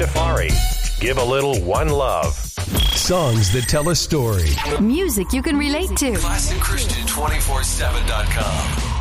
Rastafari. Give a little one love. Songs that tell a story. Music you can relate to. ClassicChristian247.com.